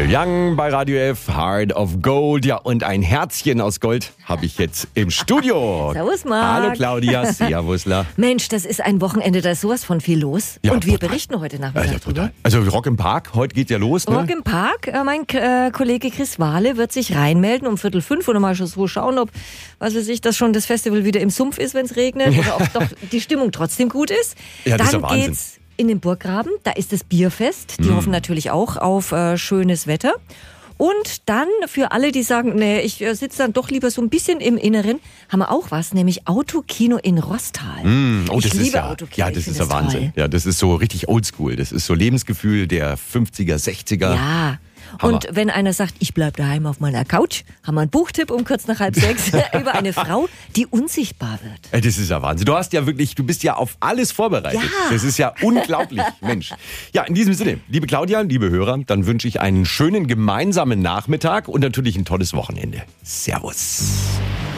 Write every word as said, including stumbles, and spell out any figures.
Neil Young bei Radio F, Heart of Gold. Ja, und ein Herzchen aus Gold habe ich jetzt im Studio. Servus, Marc. Hallo Claudia, servusla. Mensch, das ist ein Wochenende, da ist sowas von viel los. Ja, und wir total. berichten heute Ja, Nachmittag ja, drüber. total. Also Rock im Park, heute geht ja los. Ne? Rock im Park, äh, mein äh, Kollege Chris Wahle wird sich reinmelden um Viertel fünf und mal schon so schauen, ob, was weiß ich, dass schon das Festival wieder im Sumpf ist, wenn es regnet, oder ob doch die Stimmung trotzdem gut ist. Ja, das ist Dann ja Wahnsinn. geht's in den Burggraben, da ist das Bierfest. Die Mm. hoffen natürlich auch auf äh, schönes Wetter. Und dann für alle, die sagen, nee, ich äh, sitze dann doch lieber so ein bisschen im Inneren, haben wir auch was, nämlich Autokino in Rostal. Mm, oh, ich das liebe ist ja, Autokino. ja, ich das find ist ja Wahnsinn. toll. Ja, das ist so richtig oldschool. Das ist so Lebensgefühl der fünfziger, sechziger. Ja. Hammer. Und wenn einer sagt, ich bleib daheim auf meiner Couch, haben wir einen Buchtipp um kurz nach halb sechs über eine Frau, die unsichtbar wird. Äh, Das ist ja Wahnsinn. Du hast ja wirklich, du bist ja auf alles vorbereitet. Ja. Das ist ja unglaublich, Mensch. Ja, in diesem Sinne, liebe Claudia, liebe Hörer, dann wünsche ich einen schönen gemeinsamen Nachmittag und natürlich ein tolles Wochenende. Servus.